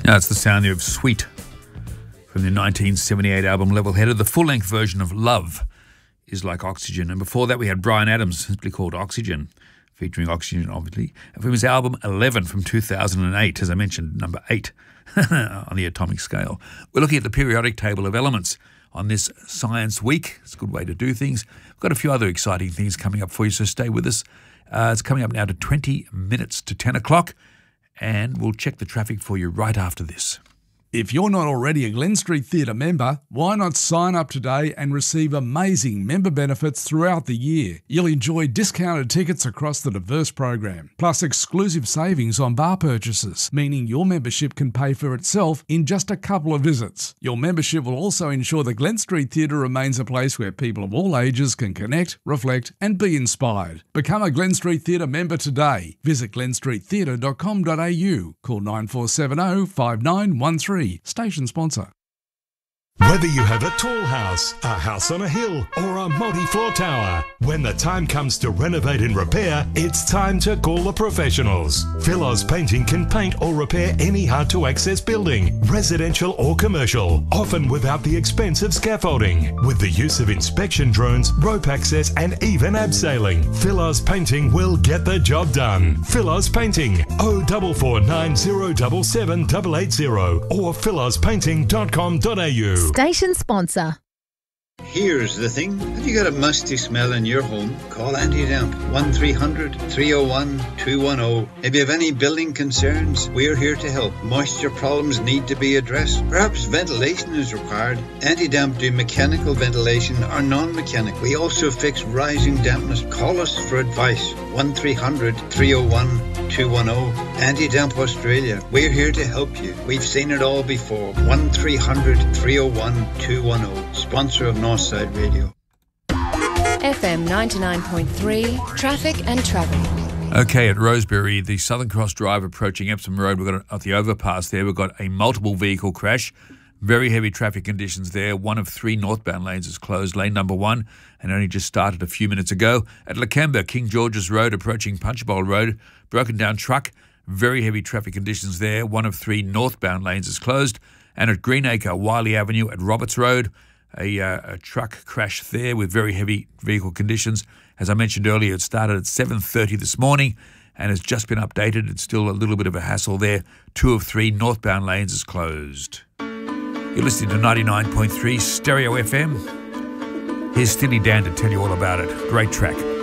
Now it's the sound of Sweet from the 1978 album Level-Headed. The full-length version of Love is Like Oxygen. And before that we had Bryan Adams, simply called Oxygen, featuring Oxygen, obviously, and from his album 11 from 2008, as I mentioned, number 8 on the atomic scale. We're looking at the periodic table of elements on this Science Week. It's a good way to do things. We've got a few other exciting things coming up for you, so stay with us. It's coming up now to 20 minutes to 10 o'clock, and we'll check the traffic for you right after this. If you're not already a Glen Street Theatre member, why not sign up today and receive amazing member benefits throughout the year? You'll enjoy discounted tickets across the diverse program, plus exclusive savings on bar purchases, meaning your membership can pay for itself in just a couple of visits. Your membership will also ensure the Glen Street Theatre remains a place where people of all ages can connect, reflect and be inspired. Become a Glen Street Theatre member today. Visit glenstreettheatre.com.au. Call 9470 5913. Station sponsor. Whether you have a tall house, a house on a hill, or a multi-floor tower, when the time comes to renovate and repair, it's time to call the professionals. Philos Painting can paint or repair any hard-to-access building, residential or commercial, often without the expense of scaffolding. With the use of inspection drones, rope access, and even abseiling, Philos Painting will get the job done. Philos Painting, 0449 077 or philospainting.com.au. Station sponsor. Here's the thing. Have you got a musty smell in your home? Call Anti-Damp 1300-301-210. If you have any building concerns, we're here to help. Moisture problems need to be addressed. Perhaps ventilation is required. Anti-Damp do mechanical ventilation or non-mechanical. We also fix rising dampness. Call us for advice. 1300-301-210. Anti-Damp Australia. We're here to help you. We've seen it all before. 1300-301-210. Sponsor of Northside Radio. FM 99.3, traffic and travel. Okay, at Rosebery, the Southern Cross Drive approaching Epsom Road, we've got at the overpass there, we've got a multiple vehicle crash. Very heavy traffic conditions there. One of 3 northbound lanes is closed, lane number 1, and only just started a few minutes ago. At Lakemba, King George's Road approaching Punchbowl Road, broken down truck. Very heavy traffic conditions there. One of 3 northbound lanes is closed. And at Greenacre, Wiley Avenue at Roberts Road, a truck crash there with very heavy vehicle conditions. As I mentioned earlier, it started at 7:30 this morning and has just been updated. It's still a little bit of a hassle there. 2 of 3 northbound lanes is closed. You're listening to 99.3 Stereo FM. Here's Steely Dan to tell you all about it. Great track.